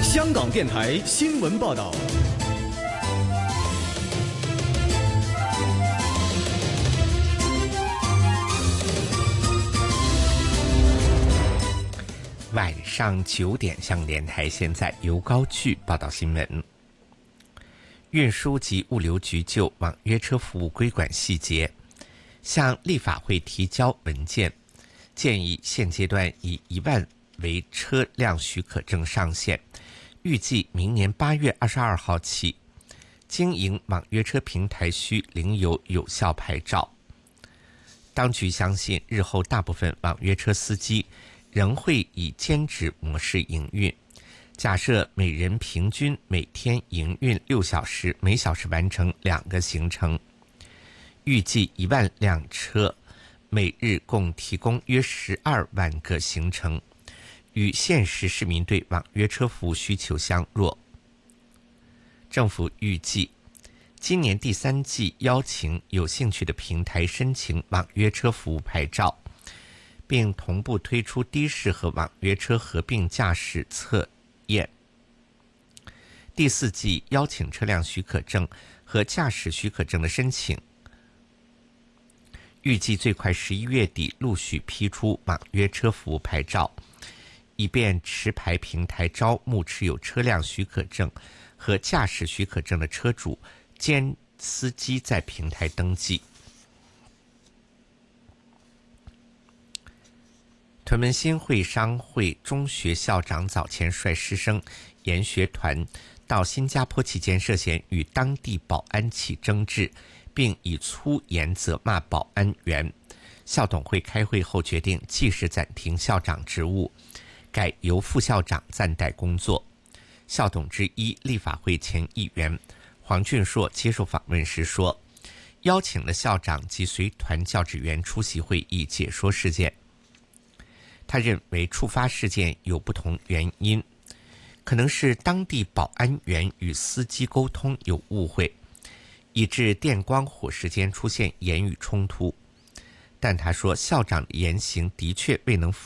香港电台新闻报道。 晚上9点，香港电台现在由高炬报道新闻。运输及物流局就网约车服务规管细节向立法会提交文件，建议现阶段以1万为车辆许可证上限，预计明年8月22号起，经营网约车平台需领有有效牌照。当局相信，日后大部分网约车司机仍会以兼职模式营运。假设每人平均每天营运6小时，每小时完成2个行程，预计1万辆车，每日共提供约12万个行程，与现实市民对网约车服务需求相若。政府预计今年第3季邀请有兴趣的平台申请网约车服务牌照，并同步推出的士和网约车合并驾驶测验。第4季邀请车辆许可证和驾驶许可证的申请，预计最快11月底陆续批出网约车服务牌照，以便持牌平台招募持有车辆许可证和驾驶许可证的车主兼司机在平台登记。屯门新会商会中学校长早前率师生研学团到新加坡期间，涉嫌与当地保安起争执，并以粗言责骂保安员。校董会开会后决定即时暂停校长职务，改由副校长暂代工作。校董之一立法会前议员黄俊硕接受访问时说，邀请了校长及随团教职员出席会议解说事件。他认为触发事件有不同原因，可能是当地保安员与司机沟通有误会，以致电光火石间出现言语冲突。但他说，校长的言行的确未能符